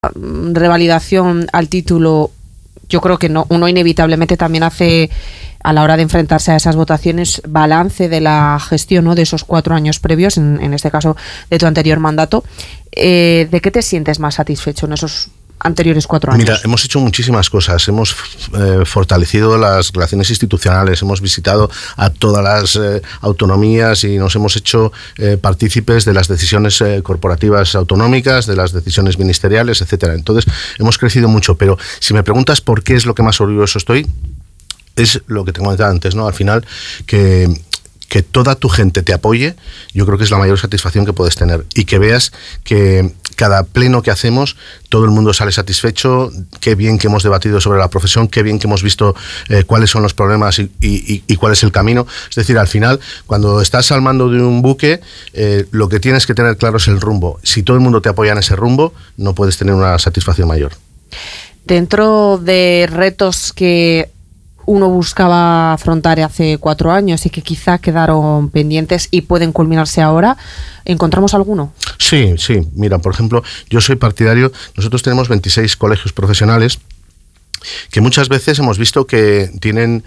revalidación al título, yo creo que no, uno inevitablemente también hace, a la hora de enfrentarse a esas votaciones, balance de la gestión, ¿no?, de esos 4 años previos, en este caso de tu anterior mandato. ¿De qué te sientes más satisfecho en esos anteriores 4 años? Mira, hemos hecho muchísimas cosas. Hemos fortalecido las relaciones institucionales, hemos visitado a todas las autonomías y nos hemos hecho partícipes de las decisiones corporativas autonómicas, de las decisiones ministeriales, etcétera. Entonces, hemos crecido mucho, pero si me preguntas por qué es lo que más orgulloso estoy, es lo que te comentaba antes, ¿no? Al final, que toda tu gente te apoye, yo creo que es la mayor satisfacción que puedes tener, y que veas que cada pleno que hacemos todo el mundo sale satisfecho, qué bien que hemos debatido sobre la profesión, qué bien que hemos visto cuáles son los problemas y cuál es el camino. Es decir, al final, cuando estás al mando de un buque, lo que tienes que tener claro es el rumbo. Si todo el mundo te apoya en ese rumbo, no puedes tener una satisfacción mayor. Dentro de retos que uno buscaba afrontar hace 4 años y que quizá quedaron pendientes y pueden culminarse ahora, ¿encontramos alguno? Sí. Mira, por ejemplo, yo soy partidario, nosotros tenemos 26 colegios profesionales que muchas veces hemos visto que tienen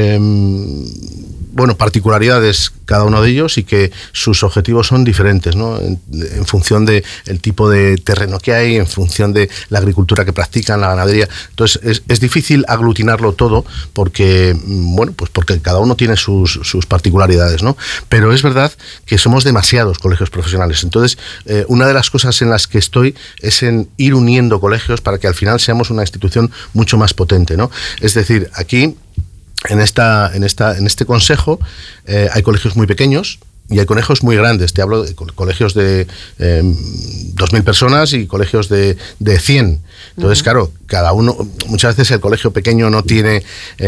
particularidades cada uno de ellos y que sus objetivos son diferentes, ¿no? En función de el tipo de terreno que hay, en función de la agricultura que practican, la ganadería. Entonces es difícil aglutinarlo todo porque cada uno tiene sus particularidades, ¿no? Pero es verdad que somos demasiados colegios profesionales. Entonces, una de las cosas en las que estoy es en ir uniendo colegios para que al final seamos una institución mucho más potente, ¿no? Es decir, aquí en este consejo hay colegios muy pequeños y hay colegios muy grandes. Te hablo de colegios de 2.000 personas y colegios de 100. Entonces, claro, cada uno, muchas veces el colegio pequeño no tiene,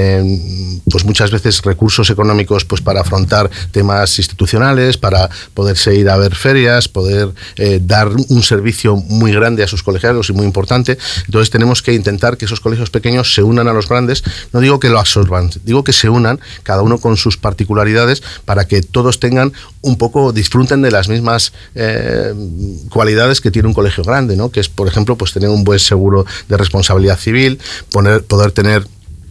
muchas veces recursos económicos para afrontar temas institucionales, para poderse ir a ver ferias, poder dar un servicio muy grande a sus colegiados y muy importante. Entonces tenemos que intentar que esos colegios pequeños se unan a los grandes. No digo que lo absorban, digo que se unan, cada uno con sus particularidades, para que todos tengan un poco, disfruten de las mismas cualidades que tiene un colegio grande, ¿no? Que es, por ejemplo, tener un buen seguro de responsabilidad civil, poder tener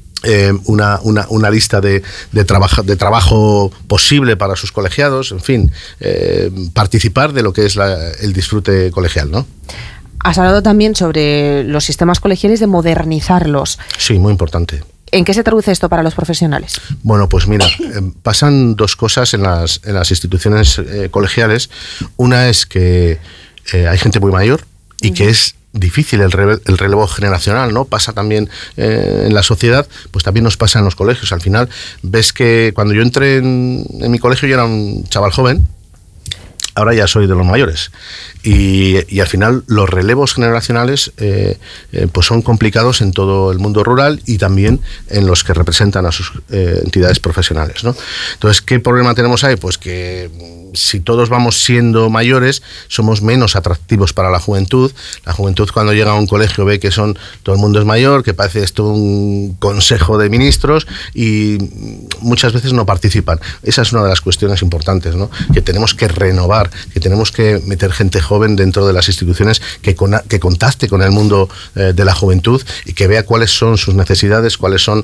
una lista de trabajo posible para sus colegiados, en fin, participar de lo que es el disfrute colegial, ¿no? Has hablado también sobre los sistemas colegiales, de modernizarlos. Sí, muy importante. ¿En qué se traduce esto para los profesionales? Bueno, pues mira, pasan 2 cosas en las instituciones colegiales. Una es que hay gente muy mayor y que es difícil el relevo generacional, ¿no? Pasa también en la sociedad, pues también nos pasa en los colegios. Al final, ves que cuando yo entré en mi colegio yo era un chaval joven, ahora ya soy de los mayores. Y al final los relevos generacionales son complicados en todo el mundo rural y también en los que representan a sus entidades profesionales, ¿no? Entonces, ¿qué problema tenemos ahí? Pues que si todos vamos siendo mayores, somos menos atractivos para la juventud. La juventud, cuando llega a un colegio, ve que todo el mundo es mayor, que parece esto un consejo de ministros, y muchas veces no participan. Esa es una de las cuestiones importantes, ¿no? Que tenemos que renovar, que tenemos que meter gente joven dentro de las instituciones que contacte con el mundo de la juventud y que vea cuáles son sus necesidades, cuáles son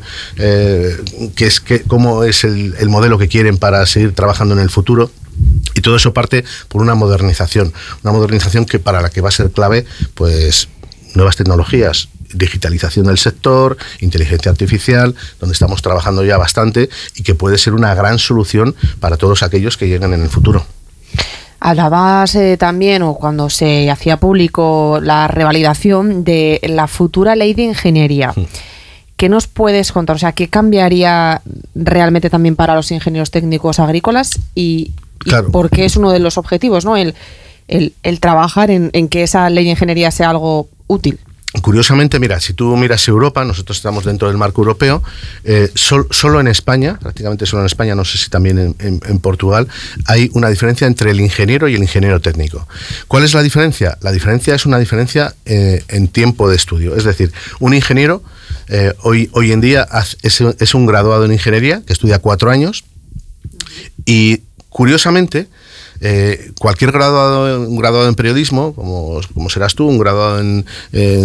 cómo es el modelo que quieren para seguir trabajando en el futuro. Y todo eso parte por una modernización que para la que va a ser clave nuevas tecnologías, digitalización del sector, inteligencia artificial, donde estamos trabajando ya bastante y que puede ser una gran solución para todos aquellos que lleguen en el futuro. Hablabas también, o cuando se hacía público la revalidación de la futura ley de ingeniería. ¿Qué nos puedes contar? O sea, ¿qué cambiaría realmente también para los ingenieros técnicos agrícolas y claro, por qué es uno de los objetivos, ¿no? El trabajar en que esa ley de ingeniería sea algo útil? Curiosamente, mira, si tú miras Europa, nosotros estamos dentro del marco europeo, solo en España, prácticamente solo en España, no sé si también en Portugal, hay una diferencia entre el ingeniero y el ingeniero técnico. ¿Cuál es la diferencia? La diferencia es una diferencia en tiempo de estudio. Es decir, un ingeniero hoy en día es un graduado en ingeniería que estudia 4 años y, curiosamente, cualquier graduado, un graduado en periodismo, como serás tú, un graduado en